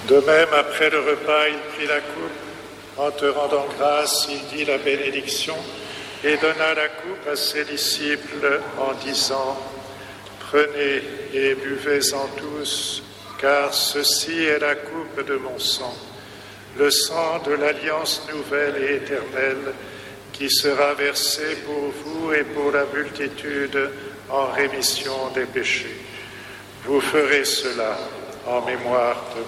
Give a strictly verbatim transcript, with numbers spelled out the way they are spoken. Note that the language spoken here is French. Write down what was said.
De même, après le repas, il prit la coupe. En te rendant grâce, il dit la bénédiction et donna la coupe à ses disciples en disant « Prenez et buvez-en tous, car ceci est la coupe de mon sang, le sang de l'alliance nouvelle et éternelle qui sera versé pour vous et pour la multitude en rémission des péchés. Vous ferez cela en mémoire de moi. »